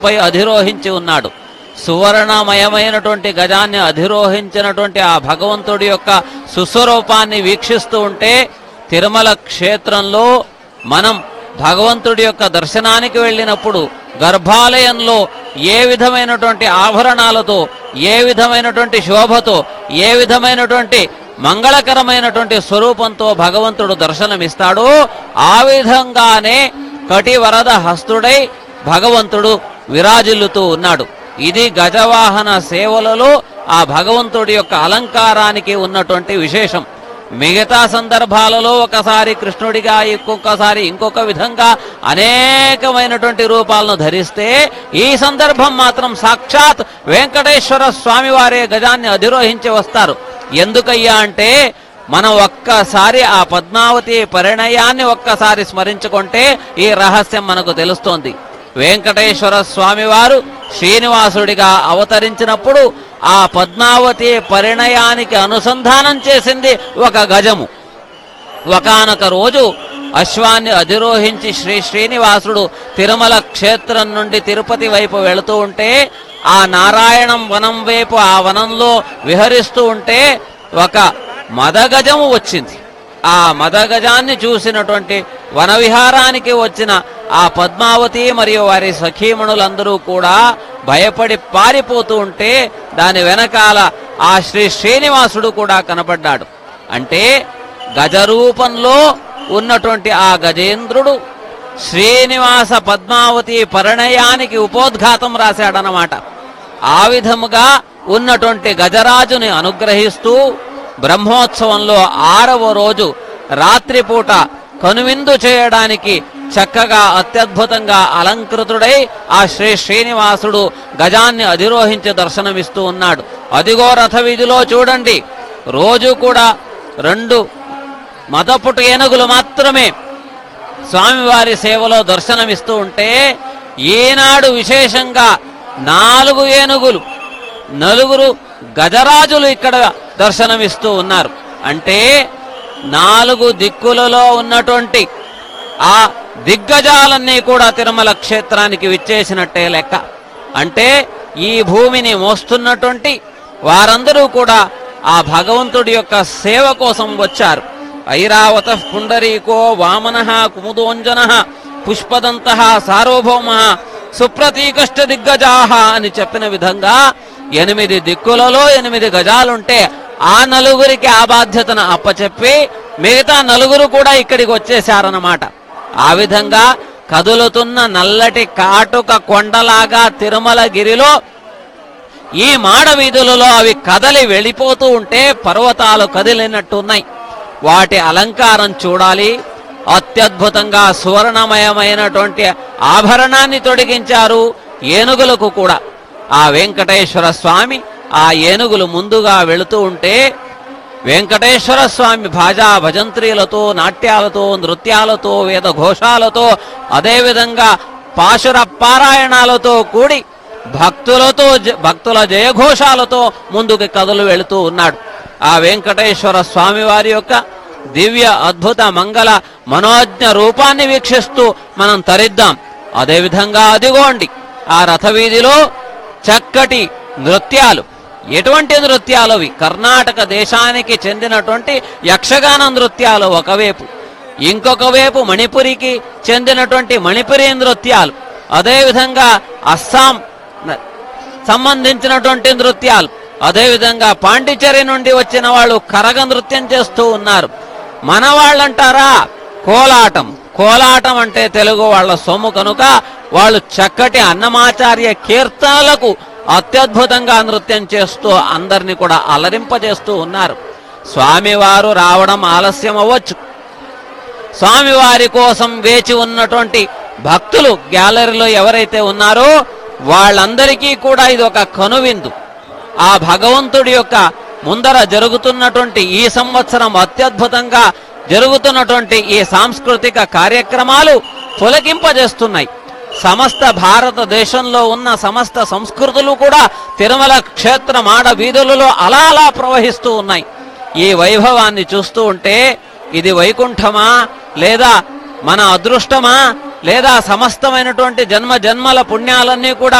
పై అధిరోహించి ఉన్నాడు. సువర్ణమయమైనటువంటి గజాన్ని అధిరోహించినటువంటి ఆ భగవంతుడి యొక్క సుస్వరూపాన్ని వీక్షిస్తూ ఉంటే తిరుమల క్షేత్రంలో మనం భగవంతుడి యొక్క దర్శనానికి వెళ్ళినప్పుడు గర్భాలయంలో ఏ విధమైనటువంటి ఆభరణాలతో, ఏ విధమైనటువంటి శోభతో, ఏ విధమైనటువంటి మంగళకరమైనటువంటి స్వరూపంతో భగవంతుడు దర్శనమిస్తాడో ఆ విధంగానే కటివరద హస్తుడై భగవంతుడు విరాజిల్లుతూ ఉన్నాడు. ఇది గజవాహన సేవలలో ఆ భగవంతుడి యొక్క అలంకారానికి ఉన్నటువంటి విశేషం. మిగతా సందర్భాలలో ఒకసారి కృష్ణుడిగా, ఇంకొకసారి ఇంకొక విధంగా అనేకమైనటువంటి రూపాలను ధరిస్తే, ఈ సందర్భం మాత్రం సాక్షాత్ వెంకటేశ్వర స్వామి వారే గజాన్ని అధిరోహించి వస్తారు. ఎందుకయ్యా అంటే మనం ఒక్కసారి ఆ పద్మావతి పరిణయాన్ని ఒక్కసారి స్మరించుకుంటే ఈ రహస్యం మనకు తెలుస్తోంది. వెంకటేశ్వర స్వామి వారు శ్రీనివాసుడిగా అవతరించినప్పుడు ఆ పద్మావతి పరిణయానికి అనుసంధానం చేసింది ఒక గజము. ఒకానొక రోజు అశ్వాన్ని అధిరోహించి శ్రీనివాసుడు తిరుమల క్షేత్రం నుండి తిరుపతి వైపు వెళుతూ ఉంటే, ఆ నారాయణం వనం వైపు ఆ వనంలో విహరిస్తూ ఉంటే ఒక మదగజము వచ్చింది. ఆ మదగజాన్ని చూసినటువంటి వనవిహారానికి వచ్చిన ఆ పద్మావతి మరియు వారి సఖీమణులందరూ కూడా భయపడి పారిపోతూ ఉంటే దాని వెనకాల ఆ శ్రీనివాసుడు కూడా కనపడ్డాడు. అంటే గజరూపంలో ఉన్నటువంటి ఆ గజేంద్రుడు శ్రీనివాస పద్మావతి పరిణయానికి ఉపోద్ఘాతం రాశాడనమాట. ఆ విధముగా ఉన్నటువంటి గజరాజుని అనుగ్రహిస్తూ బ్రహ్మోత్సవంలో 6వ రోజు రాత్రిపూట కనువిందు చేయడానికి చక్కగా అత్యద్భుతంగా అలంకృతుడై ఆ శ్రీనివాసుడు గజాన్ని అధిరోహించి దర్శనమిస్తూ ఉన్నాడు. అదిగో రథ వీధిలో చూడండి, రోజు కూడా 2 మదపుటు ఏనుగులు మాత్రమే స్వామివారి సేవలో దర్శనమిస్తూ ఉంటే, ఈనాడు విశేషంగా 4 ఏనుగులు, 4 గజరాజులు ఇక్కడ దర్శనమిస్తూ ఉన్నారు. అంటే 4 దిక్కులలో ఉన్నటువంటి ఆ దిగ్గజాలన్నీ కూడా తిరుమల క్షేత్రానికి విచ్చేసినట్టే లెక్క. అంటే ఈ భూమిని మోస్తున్నటువంటి వారందరూ కూడా ఆ భగవంతుడి యొక్క సేవ కోసం వచ్చారు. ఐరావత పుండరీకో వామనః కుముదోంజనః పుష్పదంతః సార్వభౌమః సుప్రతీకష్ట దిగ్గజాః అని చెప్పిన విధంగా 8 దిక్కులలో 8 గజాలుంటే ఆ 4కి ఆ బాధ్యతను అప్పచెప్పి మిగతా 4 కూడా ఇక్కడికి వచ్చేశారన్నమాట. ఆ విధంగా కదులుతున్న నల్లటి కాటుక కొండలాగా తిరుమలగిరిలో ఈ మాడ వీధులలో అవి కదలి వెళ్ళిపోతూ ఉంటే పర్వతాలు కదిలినట్టున్నాయి. వాటి అలంకారం చూడాలి. అత్యద్భుతంగా సువర్ణమయమైనటువంటి ఆభరణాన్ని తొడిగించారు ఏనుగులకు కూడా. ఆ వెంకటేశ్వర స్వామి ఆ ఏనుగులు ముందుగా వెళుతూ ఉంటే వెంకటేశ్వర స్వామి భాజా భజంత్రీలతో, నాట్యాలతో, నృత్యాలతో, వేదఘోషాలతో, అదేవిధంగా పాశుర పారాయణాలతో కూడి భక్తుల జయఘోషాలతో ముందుకు కదలు వెళుతూ ఉన్నాడు. ఆ వెంకటేశ్వర స్వామి వారి యొక్క దివ్య అద్భుత మంగళ మనోజ్ఞ రూపాన్ని వీక్షిస్తూ మనం తరిద్దాం. అదేవిధంగా అదిగోండి ఆ రథవీధిలో చక్కటి నృత్యాలు. ఎటువంటి నృత్యాలు అవి? కర్ణాటక దేశానికి చెందినటువంటి యక్షగాన నృత్యాలు ఒకవైపు, ఇంకొక వైపు మణిపురికి చెందినటువంటి మణిపురి నృత్యాలు, అదేవిధంగా అస్సాం సంబంధించినటువంటి నృత్యాలు, అదేవిధంగా పాండిచేరి నుండి వచ్చిన వాళ్ళు కరగ నృత్యం చేస్తూ ఉన్నారు. మన వాళ్ళంటారా కోలాటం. కోలాటం అంటే తెలుగు వాళ్ళ సొమ్ము కనుక వాళ్ళు చక్కటి అన్నమాచార్య కీర్తనలకు అత్యద్భుతంగా నృత్యం చేస్తూ అందరినీ కూడా అలరింపజేస్తూ ఉన్నారు. స్వామివారు రావడం ఆలస్యం అవ్వచ్చు. స్వామివారి కోసం వేచి ఉన్నటువంటి భక్తులు గ్యాలరీలో ఎవరైతే ఉన్నారో వాళ్ళందరికీ కూడా ఇది ఒక కనువిందు. ఆ భగవంతుడి యొక్క ముందర జరుగుతున్నటువంటి ఈ సంవత్సరం అత్యద్భుతంగా జరుగుతున్నటువంటి ఈ సాంస్కృతిక కార్యక్రమాలు పులకింపజేస్తున్నాయి. సమస్త భారతదేశంలో ఉన్న సమస్త సంస్కృతులు కూడా తిరుమల క్షేత్ర మాడ వీధులలో అలా అలా ప్రవహిస్తూ ఉన్నాయి. ఈ వైభవాన్ని చూస్తూ ఉంటే ఇది వైకుంఠమా లేదా మన అదృష్టమా లేదా సమస్తమైనటువంటి జన్మ జన్మల పుణ్యాలన్నీ కూడా